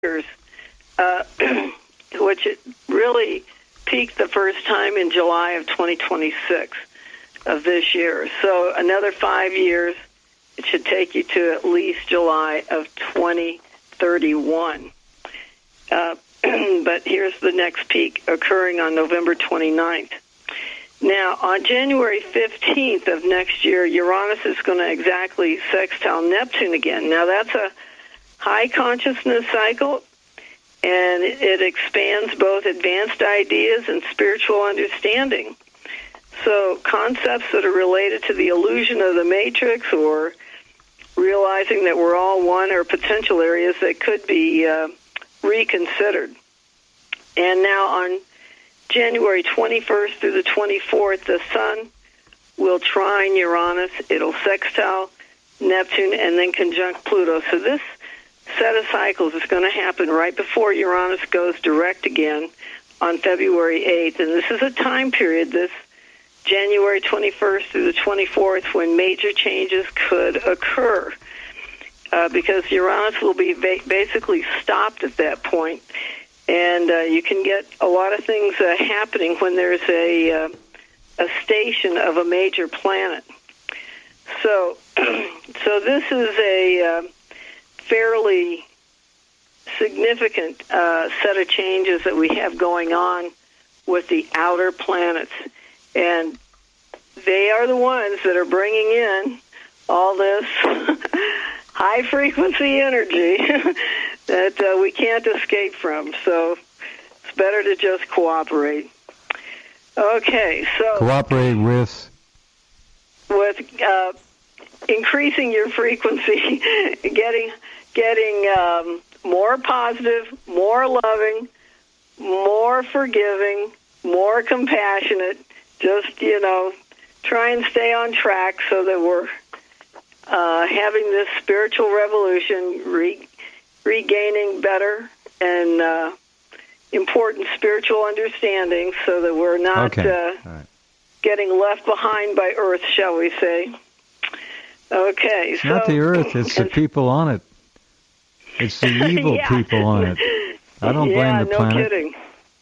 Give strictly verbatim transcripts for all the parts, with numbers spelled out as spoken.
years, uh, which it really peaked the first time in July of twenty twenty-six of this year. So another five years, it should take you to at least July of twenty thirty-one. Uh, but here's the next peak occurring on November twenty-ninth. Now, on January fifteenth of next year, Uranus is going to exactly sextile Neptune again. Now, that's a high consciousness cycle, and it expands both advanced ideas and spiritual understanding. So concepts that are related to the illusion of the matrix or realizing that we're all one are potential areas that could be uh, reconsidered. And now on January twenty-first through the twenty-fourth, the Sun will trine Uranus. It'll sextile Neptune and then conjunct Pluto. So this set of cycles is going to happen right before Uranus goes direct again on February eighth. And this is a time period, this January twenty-first through the twenty-fourth, when major changes could occur. Uh, because Uranus will be ba- basically stopped at that point. And uh, you can get a lot of things uh, happening when there's a, uh, a station of a major planet. So, so this is a uh, fairly significant uh, set of changes that we have going on with the outer planets. And they are the ones that are bringing in all this high-frequency energy that uh, we can't escape from. So it's better to just cooperate. Okay, so... Cooperate with? With uh, increasing your frequency, getting getting um, more positive, more loving, more forgiving, more compassionate. Just, you know, try and stay on track so that we're uh, having this spiritual revolution, re- regaining better and uh, important spiritual understanding so that we're not okay. uh, All right. getting left behind by Earth, shall we say. Okay. It's so, not the Earth, it's the people on it. It's the evil yeah. people on it. I don't yeah, blame the no planet. No kidding.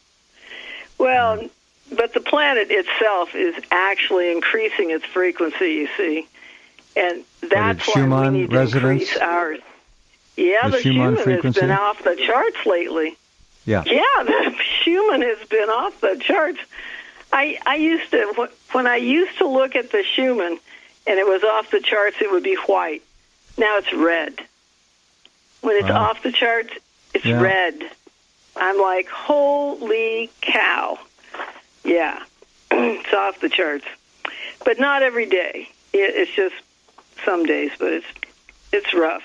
Well, but the planet itself is actually increasing its frequency, you see. And that's why Schumann we need to resonance? increase ours. Yeah, the, the Schumann, Schumann frequency? has been off the charts lately. Yeah. Yeah, the Schumann has been off the charts. I, I used to, when I used to look at the Schumann and it was off the charts, it would be white. Now it's red. When it's wow. off the charts, it's yeah. red. I'm like, holy cow. Yeah, it's off the charts. But not every day. It's just some days, but it's it's rough.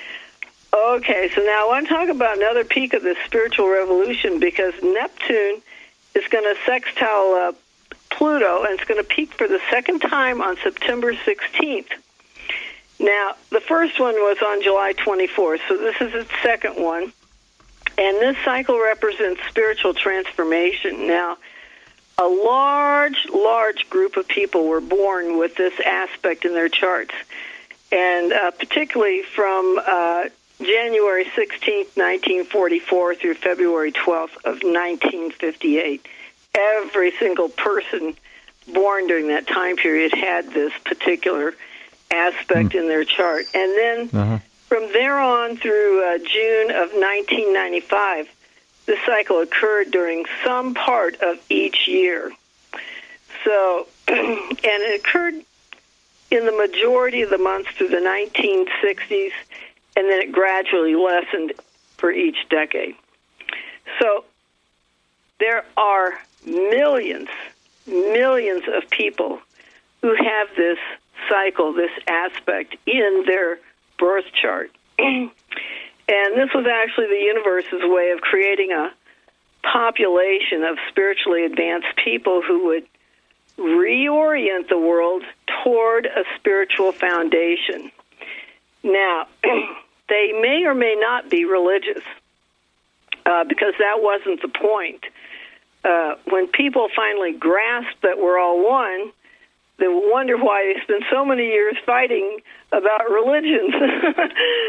Okay, so now I want to talk about another peak of the spiritual revolution because Neptune is going to sextile uh, Pluto, and it's going to peak for the second time on September sixteenth. Now, the first one was on July twenty-fourth, so this is its second one. And this cycle represents spiritual transformation. Now, a large, large group of people were born with this aspect in their charts. And uh, particularly from uh, January sixteenth, nineteen forty-four through February twelfth of nineteen fifty-eight. Every single person born during that time period had this particular aspect mm. in their chart. And then uh-huh. from there on through uh, June of nineteen ninety-five, this cycle occurred during some part of each year. So, and it occurred in the majority of the months through the nineteen sixties, and then it gradually lessened for each decade. So there are millions, millions of people who have this cycle, this aspect in their birth chart. And this was actually the universe's way of creating a population of spiritually advanced people who would reorient the world toward a spiritual foundation. Now, they may or may not be religious, uh, because that wasn't the point. Uh, when people finally grasp that we're all one, they wonder why they spend so many years fighting about religions.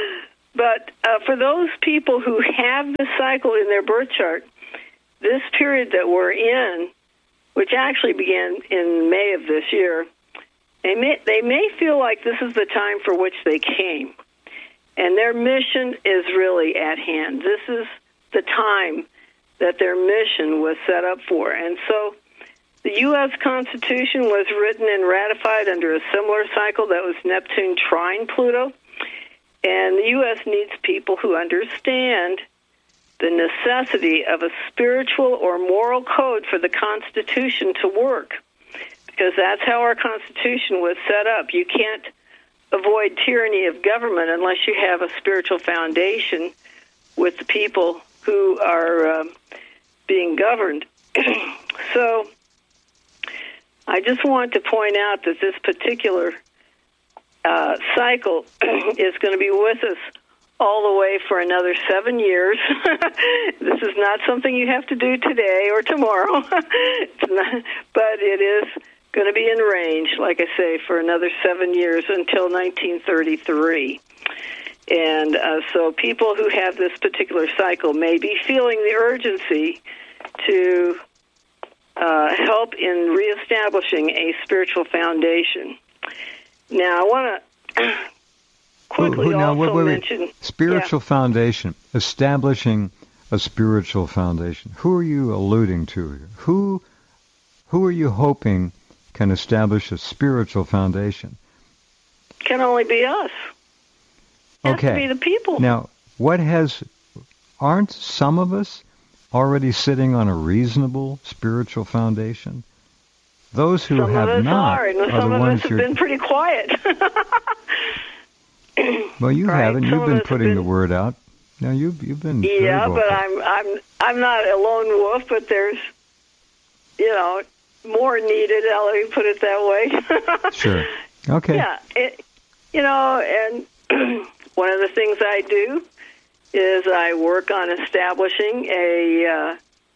but uh, for those people who have this cycle in their birth chart, this period that we're in, which actually began in May of this year, they may, they may feel like this is the time for which they came. And their mission is really at hand. This is the time that their mission was set up for. And so the U S Constitution was written and ratified under a similar cycle that was Neptune trine Pluto. And the U S needs people who understand the necessity of a spiritual or moral code for the Constitution to work, because that's how our Constitution was set up. You can't avoid tyranny of government unless you have a spiritual foundation with the people who are uh, being governed. So I just want to point out that this particular uh, cycle is going to be with us all the way for another seven years. This is not something you have to do today or tomorrow, it's not, but it is going to be in range, like I say, for another seven years until nineteen thirty-three. And uh, so people who have this particular cycle may be feeling the urgency to uh, help in reestablishing a spiritual foundation. Now, I want to quickly who, who, now, also wait, wait, wait. mention... Spiritual yeah. foundation, establishing a spiritual foundation. Who are you alluding to here? Who, who are you hoping can establish a spiritual foundation? Can only be us. Has Okay. to be the people. Now, what has... Aren't some of us already sitting on a reasonable spiritual foundation? Those who some have of us not are, and are some the of ones us have you're... been pretty quiet. Well, you Right. haven't. Some You've of been us have putting been- the word out. No, you've you've been very Yeah, vocal. but I'm I'm I'm not a lone wolf, but there's, you know, more needed. Let me put it that way. Sure. Okay. Yeah, it, you know, and one of the things I do is I work on establishing a uh,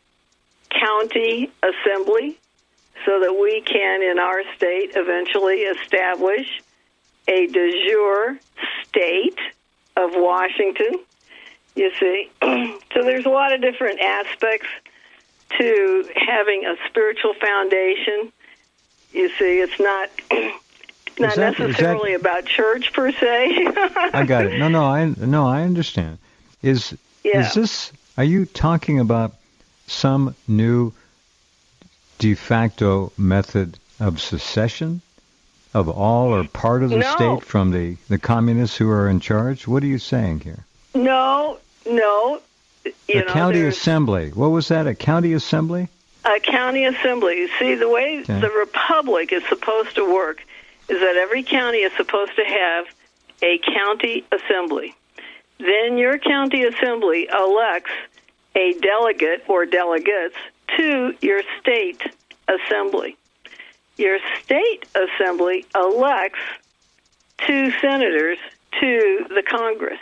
county assembly so that we can, in our state, eventually establish a de jure state of Washington. You see, so there's a lot of different aspects to having a spiritual foundation. You see, it's not not that- is necessarily that- about church per se. I got it. No, no, I no, I understand. Is Yeah. is this? Are you talking about some new de facto method of secession of all or part of the No. state from the the communists who are in charge? What are you saying here? No, no. You a know, county there's assembly. What was that? A county assembly? a county assembly. You see, the way Okay. the republic is supposed to work is that every county is supposed to have a county assembly. Then your county assembly elects a delegate or delegates to your state assembly. Your state assembly elects two senators to the Congress.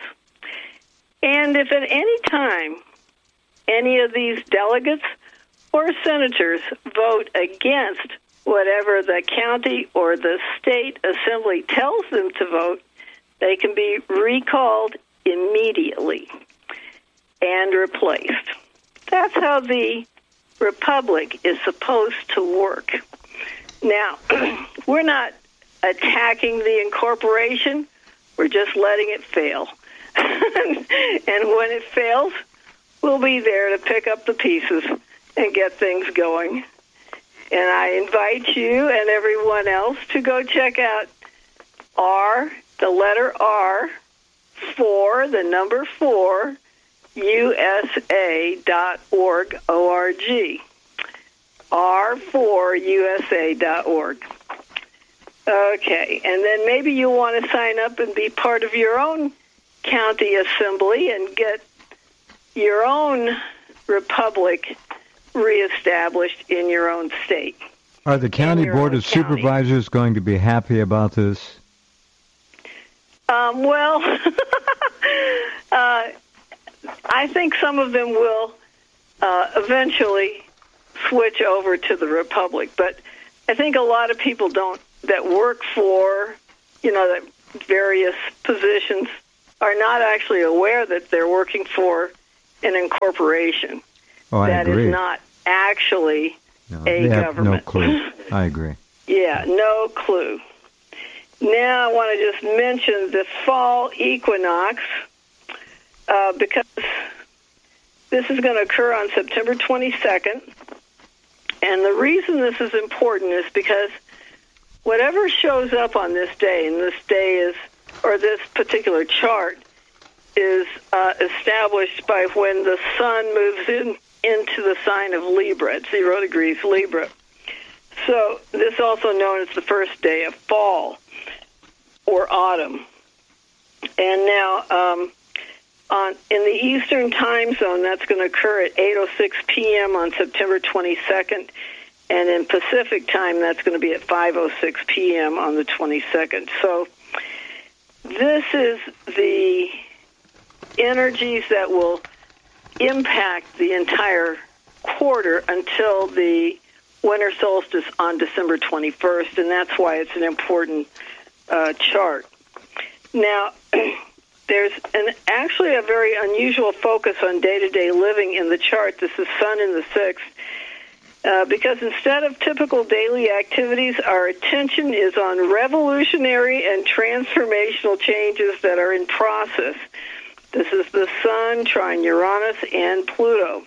And if at any time any of these delegates or senators vote against whatever the county or the state assembly tells them to vote, they can be recalled immediately and replaced. That's how the republic is supposed to work. Now, we're not attacking the incorporation. We're just letting it fail. And when it fails, we'll be there to pick up the pieces and get things going. And I invite you and everyone else to go check out R, the letter R, four, the number four, U S A dot org, O R G. R four U S A dot org. Okay, and then maybe you want to sign up and be part of your own county assembly and get your own republic reestablished in your own state. Are the county your board own of county. supervisors going to be happy about this? Um, well, uh, I think some of them will uh, eventually switch over to the republic, but I think a lot of people don't that work for, you know, that various positions are not actually aware that they're working for an incorporation. Oh, I that agree. is not actually no, a they have government. No clue. I agree. Yeah, no clue. Now I want to just mention the fall equinox uh, because this is going to occur on September twenty-second. And the reason this is important is because whatever shows up on this day, and this day is, or this particular chart, is uh, established by when the sun moves in into the sign of Libra at zero degrees Libra. So this is also known as the first day of fall or autumn. And now um, on in the Eastern time zone, that's going to occur at eight oh six p.m. on September twenty-second. And in Pacific time, that's going to be at five oh six p.m. on the twenty-second. So this is the energies that will impact the entire quarter until the winter solstice on December twenty-first, and that's why it's an important uh, chart. Now, there's an, actually a very unusual focus on day-to-day living in the chart. This is Sun in the sixth, uh, because instead of typical daily activities, our attention is on revolutionary and transformational changes that are in process. This is the Sun, trine Uranus, and Pluto.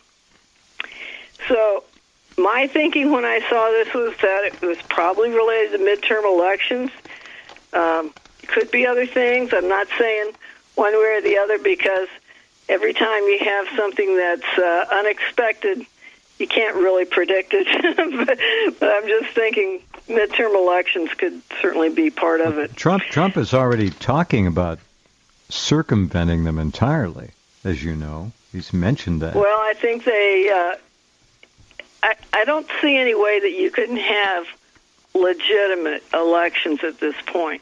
So my thinking when I saw this was that it was probably related to midterm elections. Um, could be other things. I'm not saying one way or the other because every time you have something that's uh, unexpected, you can't really predict it. but, but I'm just thinking midterm elections could certainly be part of it. Trump Trump is already talking about circumventing them entirely, as you know. He's mentioned that. Well, I think they... Uh, I, I don't see any way that you couldn't have legitimate elections at this point.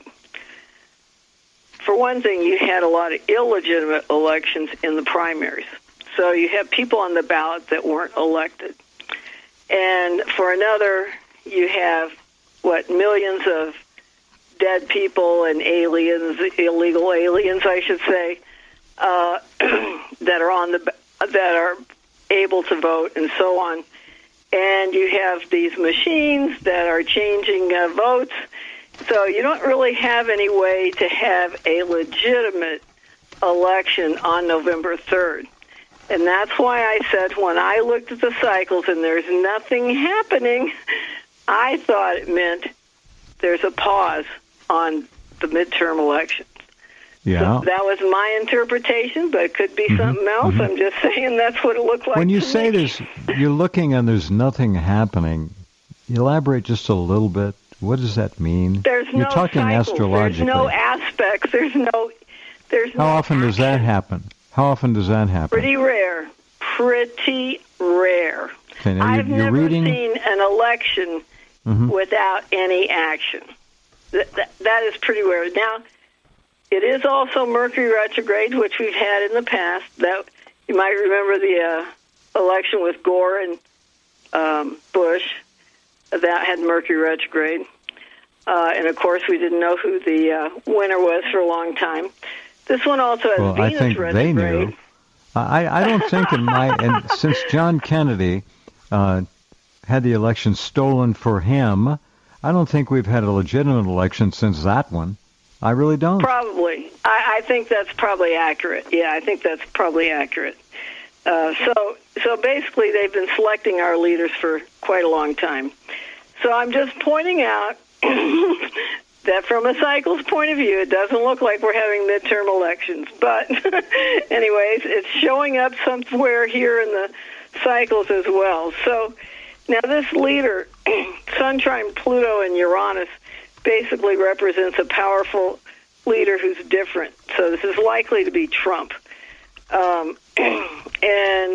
For one thing, you had a lot of illegitimate elections in the primaries. So you have people on the ballot that weren't elected. And for another, you have, what, millions of dead people and aliens, illegal aliens, I should say, uh, that are on the that are able to vote and so on. And you have these machines that are changing uh, votes. So you don't really have any way to have a legitimate election on November third. And that's why I said when I looked at the cycles and there's nothing happening, I thought it meant there's a pause on the midterm elections. Yeah. So that was my interpretation, but it could be mm-hmm. something else. Mm-hmm. I'm just saying that's what it looked like. When you to say me. there's, you're looking and there's nothing happening, elaborate just a little bit. What does that mean? There's you're no talking cycles. astrologically. There's no aspects. There's no. There's How no often action. does that happen? How often does that happen? Pretty rare. Pretty rare. Okay, now I've you're, you're never reading... seen an election mm-hmm. without any action. That, that, that is pretty rare. Now, it is also Mercury retrograde, which we've had in the past. That you might remember the uh, election with Gore and um, Bush. That had Mercury retrograde. Uh, and, of course, we didn't know who the uh, winner was for a long time. This one also has well, Venus I think retrograde. They knew. I, I don't think in my... And since John Kennedy uh, had the election stolen for him, I don't think we've had a legitimate election since that one. I really don't. Probably. I, I think that's probably accurate. Yeah, I think that's probably accurate. Uh, so, so basically, they've been selecting our leaders for quite a long time. So I'm just pointing out that from a cycle's point of view, it doesn't look like we're having midterm elections. But anyways, it's showing up somewhere here in the cycles as well. So now this leader, Sun, trine, Pluto, and Uranus, basically represents a powerful leader who's different. So this is likely to be Trump. Um, and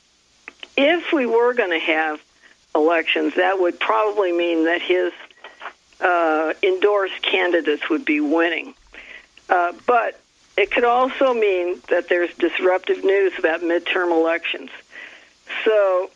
if we were going to have elections, that would probably mean that his uh, endorsed candidates would be winning. Uh, but it could also mean that there's disruptive news about midterm elections. So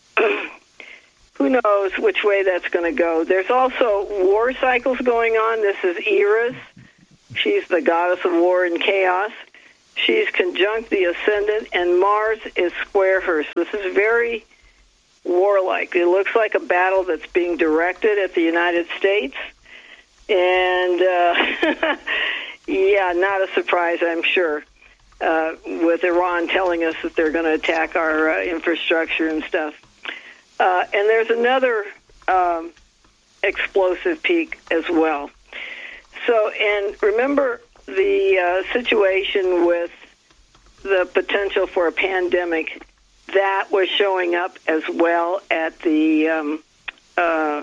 who knows which way that's going to go. There's also war cycles going on. This is Eris. She's the goddess of war and chaos. She's conjunct the ascendant, and Mars is square her. So this is very warlike. It looks like a battle that's being directed at the United States. And, uh, yeah, not a surprise, I'm sure, uh, with Iran telling us that they're going to attack our uh, infrastructure and stuff. Uh, and there's another um, explosive peak as well. So, and remember the uh, situation with the potential for a pandemic, that was showing up as well at the, um, uh,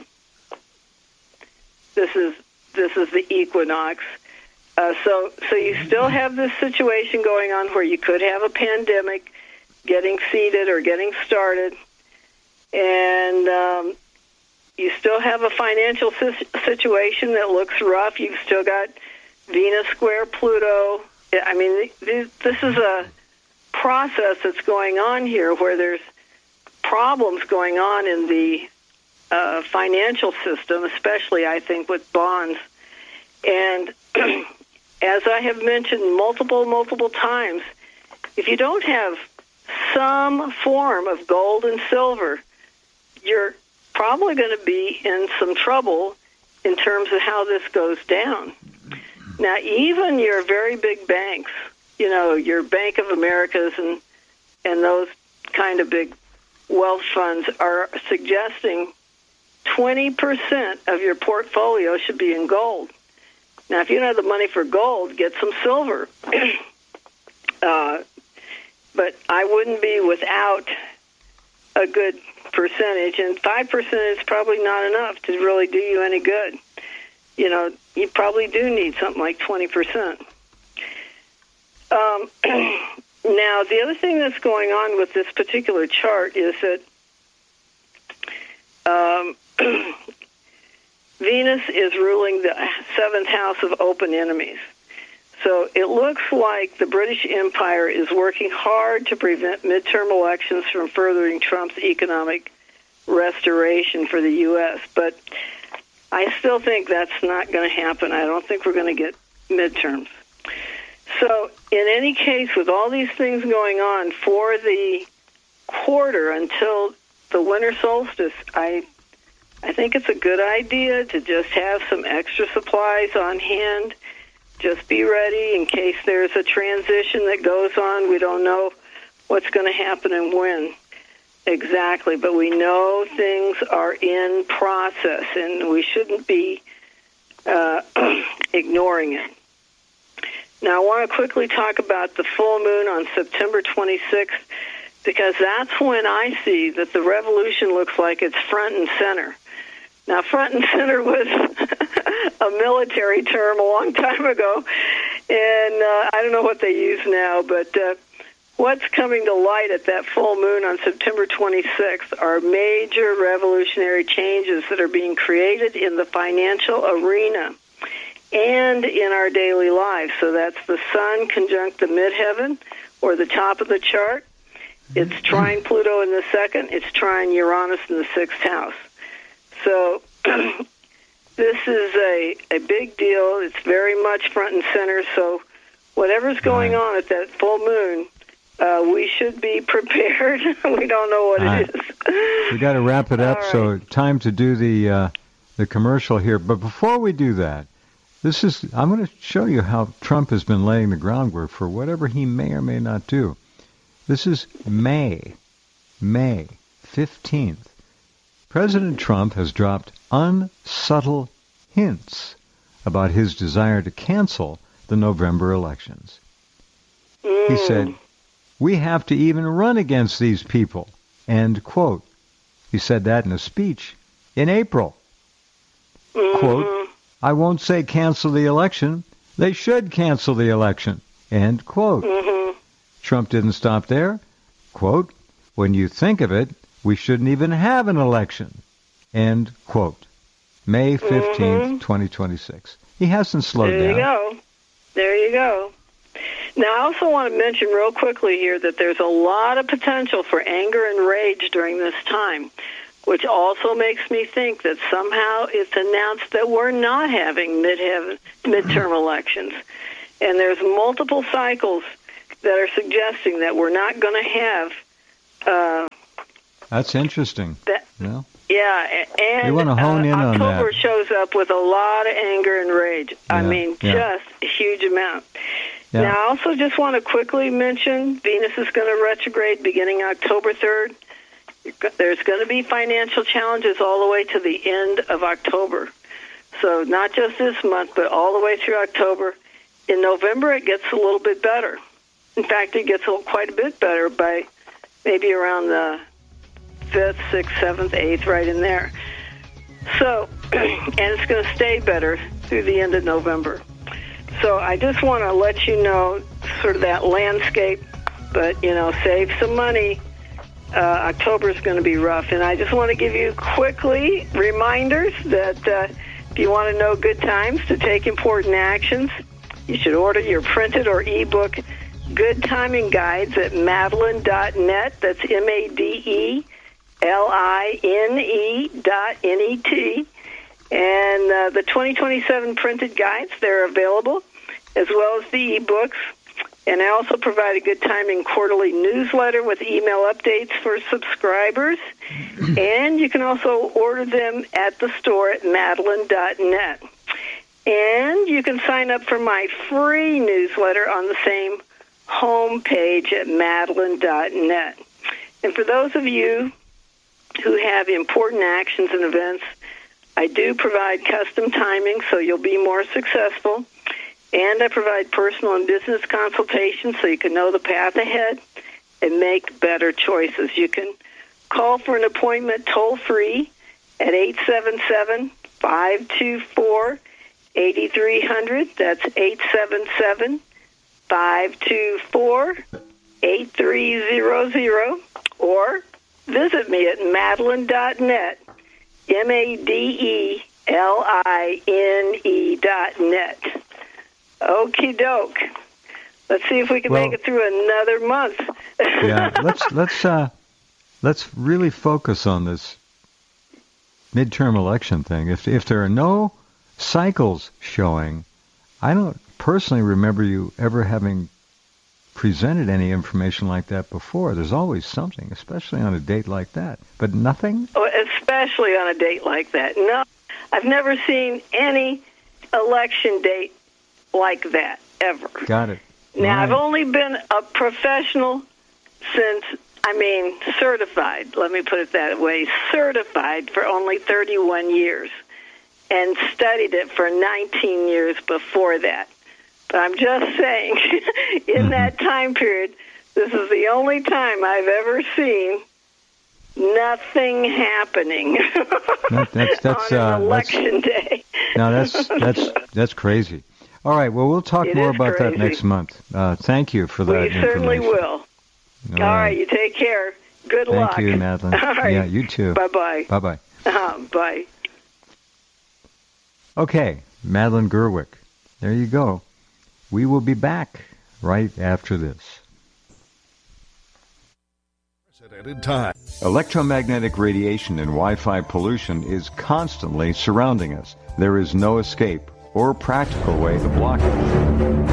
this is this is the equinox. Uh, so, so you still have this situation going on where you could have a pandemic getting seeded or getting started, and um, you still have a financial si- situation that looks rough. You've still got Venus square Pluto. I mean, th- this is a process that's going on here where there's problems going on in the uh, financial system, especially, I think, with bonds. And as I have mentioned multiple, multiple times, if you don't have some form of gold and silver, you're probably going to be in some trouble in terms of how this goes down. Now, even your very big banks, you know, your Bank of Americas and and those kind of big wealth funds are suggesting twenty percent of your portfolio should be in gold. Now, if you don't have the money for gold, get some silver. uh, but I wouldn't be without a good percentage, and five percent is probably not enough to really do you any good. You know, you probably do need something like twenty percent. Um, now, the other thing that's going on with this particular chart is that um, Venus is ruling the seventh house of open enemies. So it looks like the British Empire is working hard to prevent midterm elections from furthering Trump's economic restoration for the U S, but I still think that's not going to happen. I don't think we're going to get midterms. So in any case, with all these things going on for the quarter until the winter solstice, I I think it's a good idea to just have some extra supplies on hand. Just be ready in case there's a transition that goes on. We don't know what's going to happen and when exactly, but we know things are in process, and we shouldn't be uh, ignoring it. Now, I want to quickly talk about the full moon on September twenty-sixth, because that's when I see that the revolution looks like it's front and center. Now, front and center was a military term a long time ago, and uh, I don't know what they use now, but uh, what's coming to light at that full moon on September twenty-sixth are major revolutionary changes that are being created in the financial arena and in our daily lives. So that's the sun conjunct the midheaven, or the top of the chart. It's trine Pluto in the second. It's trine Uranus in the sixth house. So this is a, a big deal. It's very much front and center. So whatever's going right. on at that full moon, uh, we should be prepared. We don't know what All it right. is. We got to wrap it up. Right. So time to do the uh, the commercial here. But before we do that, this is I'm going to show you how Trump has been laying the groundwork for whatever he may or may not do. This is May, May fifteenth. President Trump has dropped unsubtle hints about his desire to cancel the November elections. Mm. He said, "We have to even run against these people," end quote. He said that in a speech in April. Mm-hmm. Quote, "I won't say cancel the election. They should cancel the election," end quote. Mm-hmm. Trump didn't stop there. Quote, "When you think of it, we shouldn't even have an election," end quote. May fifteenth, mm-hmm. twenty twenty-six. He hasn't slowed there down. There you go. There you go. Now, I also want to mention real quickly here that there's a lot of potential for anger and rage during this time, which also makes me think that somehow it's announced that we're not having mid midterm elections. And there's multiple cycles that are suggesting that we're not going to have. Uh, That's interesting. That, yeah. Yeah, and you want to hone uh, in on that. October shows up with a lot of anger and rage. Yeah, I mean, yeah. just a huge amount. Yeah. Now, I also just want to quickly mention Venus is going to retrograde beginning October third. There's going to be financial challenges all the way to the end of October. So not just this month, but all the way through October. In November, it gets a little bit better. In fact, it gets a, quite a bit better by maybe around the fifth, sixth, seventh, eighth, right in there. So, and it's going to stay better through the end of November. So I just want to let you know sort of that landscape, but, you know, save some money. Uh, October is going to be rough. And I just want to give you quickly reminders that uh, if you want to know good times to take important actions, you should order your printed or ebook Good Timing Guides at Madeline dot net. That's M A D E L I N E dot N E T. And uh, the twenty twenty-seven printed guides, they're available, as well as the ebooks. And I also provide a Good Timing quarterly newsletter with email updates for subscribers. And you can also order them at the store at Madeline dot net. And you can sign up for my free newsletter on the same home page at Madeline dot net. And for those of you who have important actions and events, I do provide custom timing so you'll be more successful. And I provide personal and business consultations so you can know the path ahead and make better choices. You can call for an appointment toll-free at eight seven seven, five two four, eight three zero zero. That's eight seven seven, five two four, eight three zero zero. Or visit me at Madeline dot net, M A D E L I N E dot net. Okie doke. Let's see if we can well, make it through another month. yeah, let's let's uh, let's really focus on this midterm election thing. If if there are no cycles showing, I don't personally remember you ever having presented any information like that before. There's always something, especially on a date like that. But nothing? Oh, especially on a date like that. No, I've never seen any election date like that, ever. Got it. Now, right. I've only been a professional since, I mean, certified, let me put it that way, certified for only thirty-one years, and studied it for nineteen years before that. But I'm just saying, in mm-hmm. that time period, this is the only time I've ever seen nothing happening that, that's, that's, on an uh, election that's, day. No, that's that's that's crazy. All right, well, we'll talk it more about crazy. that next month. Uh, thank you for that We certainly will. All, All right. right, you take care. Good thank luck. Thank you, Madeline. All right. Yeah, you too. Bye-bye. Bye-bye. Uh, bye. Okay, Madeline Gerwick. There you go. We will be back right after this. Time. Electromagnetic radiation and Wi-Fi pollution is constantly surrounding us. There is no escape or practical way to block it.